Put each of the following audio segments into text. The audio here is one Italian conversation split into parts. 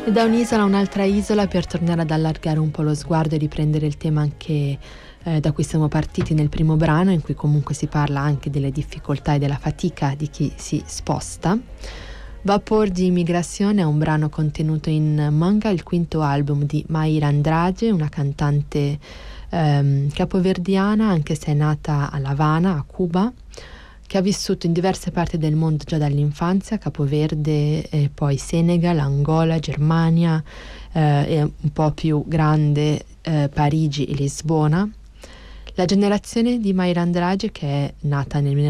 E da un'isola a un'altra isola, per tornare ad allargare un po' lo sguardo e riprendere il tema anche da cui siamo partiti nel primo brano, in cui comunque si parla anche delle difficoltà e della fatica di chi si sposta. Vapor di Immigrazione è un brano contenuto in Manga, il quinto album di Mayra Andrade, una cantante capoverdiana, anche se è nata a La Habana, a Cuba, che ha vissuto in diverse parti del mondo già dall'infanzia, Capo Verde, poi Senegal, Angola, Germania, e un po' più grande Parigi e Lisbona. La generazione di Mayra Andrade, che è nata nel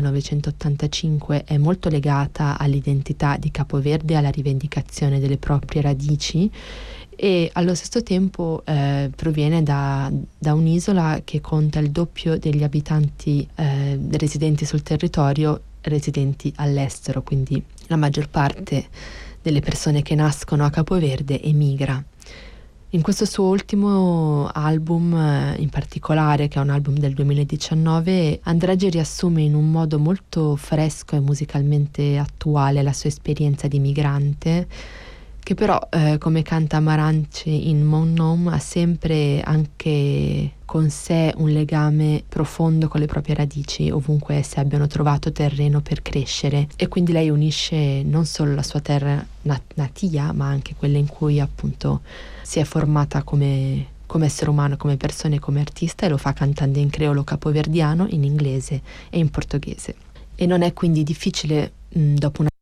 1985, è molto legata all'identità di Capo Verde e alla rivendicazione delle proprie radici, e allo stesso tempo proviene da un'isola che conta il doppio degli abitanti residenti sul territorio residenti all'estero, quindi la maggior parte delle persone che nascono a Capo Verde emigra. In questo suo ultimo album in particolare, che è un album del 2019, Andrade riassume in un modo molto fresco e musicalmente attuale la sua esperienza di migrante, che però, come canta Amaranche in Mon Nom, ha sempre anche con sé un legame profondo con le proprie radici, ovunque esse abbiano trovato terreno per crescere, e quindi lei unisce non solo la sua terra natia, ma anche quella in cui appunto si è formata come essere umano, come persona e come artista, e lo fa cantando in creolo capoverdiano, in inglese e in portoghese. E non è quindi difficile, dopo una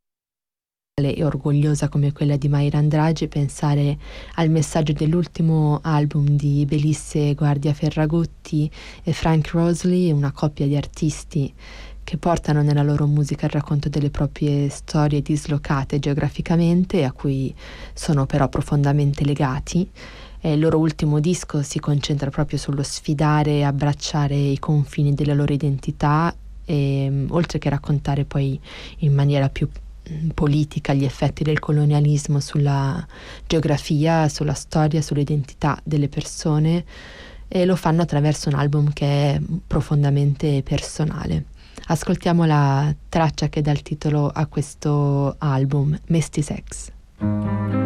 e orgogliosa come quella di Mayra Andrade, pensare al messaggio dell'ultimo album di Belisse Guardia Ferragutti e Frank Rosalie, una coppia di artisti che portano nella loro musica il racconto delle proprie storie dislocate geograficamente, a cui sono però profondamente legati. Il loro ultimo disco si concentra proprio sullo sfidare e abbracciare i confini della loro identità, e oltre che raccontare poi in maniera più politica gli effetti del colonialismo sulla geografia, sulla storia, sull'identità delle persone, e lo fanno attraverso un album che è profondamente personale. Ascoltiamo la traccia che dà il titolo a questo album, Misty Sex.